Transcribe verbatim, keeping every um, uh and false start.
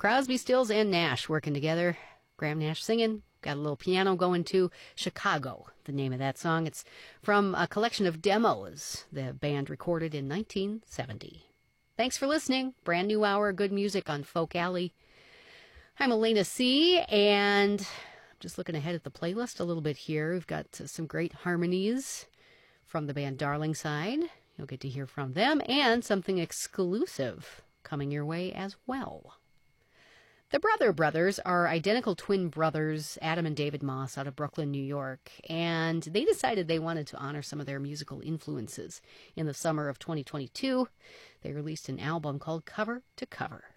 Crosby, Stills, and Nash working together. Graham Nash singing. Got a little piano going too. Chicago, the name of that song. It's from a collection of demos the band recorded in nineteen seventy. Thanks for listening. Brand new hour of good music on Folk Alley. I'm Elena C., and I'm just looking ahead at the playlist a little bit here. We've got uh, some great harmonies from the band Darlingside. You'll get to hear from them, and something exclusive coming your way as well. The Brother Brothers are identical twin brothers, Adam and David Moss, out of Brooklyn, New York, and they decided they wanted to honor some of their musical influences. In the summer of twenty twenty-two, they released an album called Cover to Cover.